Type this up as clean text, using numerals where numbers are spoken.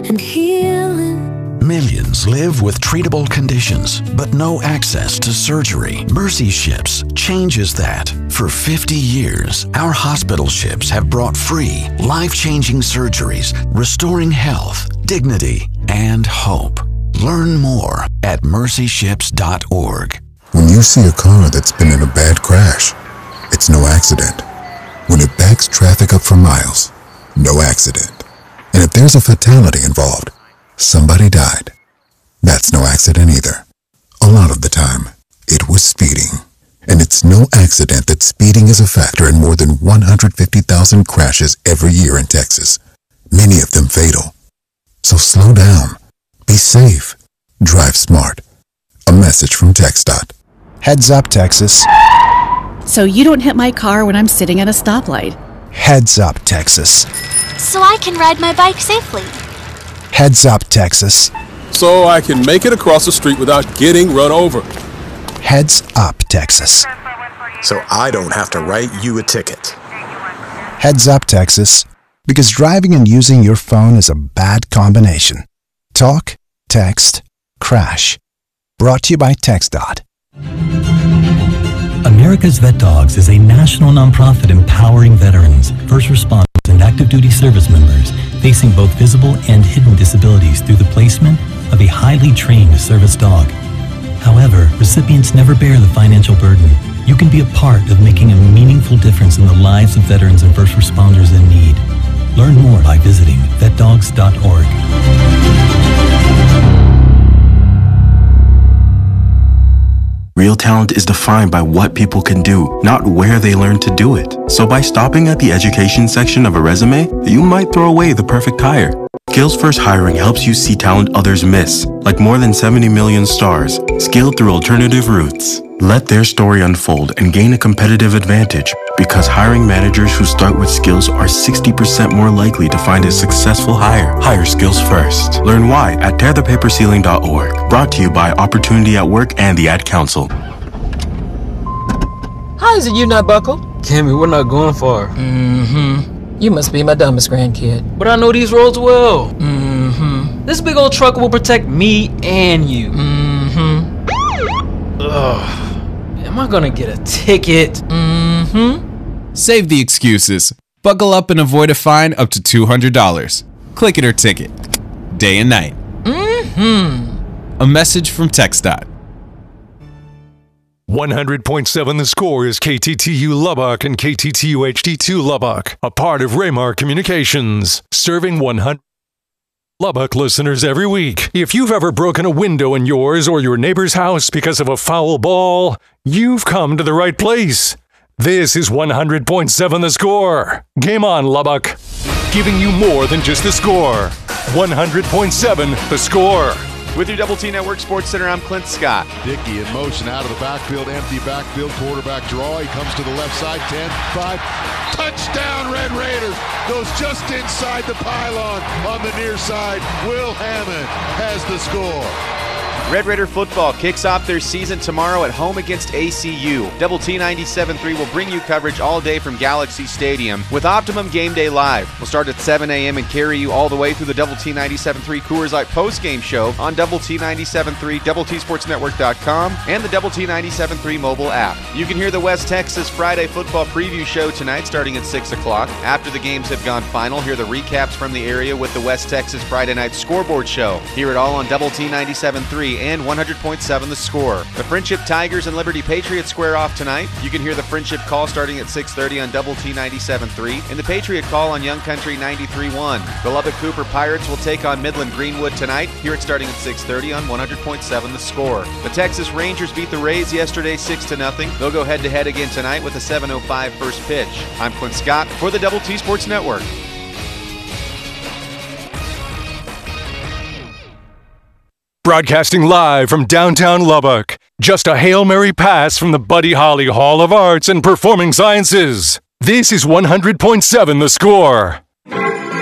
and healing. Millions live with treatable conditions, but no access to surgery. Mercy Ships changes that. For 50 years, our hospital ships have brought free, life-changing surgeries, restoring health, dignity, and hope. Learn more at mercyships.org. When you see a car that's been in a bad crash, it's no accident. When it backs traffic up for miles, no accident. And if there's a fatality involved, somebody died. That's no accident either. A lot of the time, it was speeding. And it's no accident that speeding is a factor in more than 150,000 crashes every year in Texas, many of them fatal. So slow down, be safe, drive smart. A message from TxDOT. Heads up, Texas. So you don't hit my car when I'm sitting at a stoplight. Heads up, Texas. So I can ride my bike safely. Heads up, Texas. So I can make it across the street without getting run over. Heads up, Texas. So I don't have to write you a ticket. Heads up, Texas. Because driving and using your phone is a bad combination. Talk, text, crash. Brought to you by TxDOT. America's Vet Dogs is a national nonprofit empowering veterans, first responders, and active duty service members facing both visible and hidden disabilities through the placement of a highly trained service dog. However, recipients never bear the financial burden. You can be a part of making a meaningful difference in the lives of veterans and first responders in need. Learn more by visiting vetdogs.org. Real talent is defined by what people can do, not where they learn to do it. So by stopping at the education section of a resume, you might throw away the perfect hire. Skills First Hiring helps you see talent others miss, like more than 70 million stars, scaled through alternative routes. Let their story unfold and gain a competitive advantage, because hiring managers who start with skills are 60% more likely to find a successful hire. Hire skills first. Learn why at tearthepaperceiling.org. Brought to you by Opportunity at Work and the Ad Council. How is it you not buckle? Cammy, we're not going far. You must be my dumbest grandkid. But I know these roads well. This big old truck will protect me and you. Ugh. Am I gonna get a ticket? Save the excuses. Buckle up and avoid a fine up to $200. Click it or ticket. Day and night. A message from TxDOT. 100.7 The Score is KTTU Lubbock and KTTU HD2 Lubbock, a part of Raymar Communications, serving 100 Lubbock listeners every week. If you've ever broken a window in yours or your neighbor's house because of a foul ball, you've come to the right place. This is 100.7 The Score. Game on, Lubbock. Giving you more than just the score. 100.7 The Score. With your Double T Network Sports Center, I'm Clint Scott. Dickey in motion out of the backfield, empty backfield, quarterback draw. He comes to the left side, 10, 5. Touchdown, Red Raiders. Goes just inside the pylon on the near side. Will Hammond has the score. Red Raider football kicks off their season tomorrow at home against ACU. Double T 97.3 will bring you coverage all day from Galaxy Stadium with Optimum Game Day Live. We'll start at 7 a.m. and carry you all the way through the Double T 97.3 Coors Light postgame show on Double T 97.3, DoubleTSportsNetwork.com, and the Double T 97.3 mobile app. You can hear the West Texas Friday football preview show tonight starting at 6 o'clock. After the games have gone final, hear the recaps from the area with the West Texas Friday night scoreboard show. Hear it all on Double T 97.3 and 100.7 The Score. The Friendship Tigers and Liberty Patriots square off tonight. You can hear the Friendship Call starting at 6:30 on Double T 97.3 and the Patriot Call on Young Country 93.1. The Lubbock Cooper Pirates will take on Midland Greenwood tonight. Hear it starting at 6:30 on 100.7 The Score. The Texas Rangers beat the Rays yesterday 6-0. They'll go head-to-head again tonight with a 7:05 first pitch. I'm Clint Scott for the Double T Sports Network. Broadcasting live from downtown Lubbock. Just a Hail Mary pass from the Buddy Holly Hall of Arts and Performing Sciences. This is 100.7 The Score.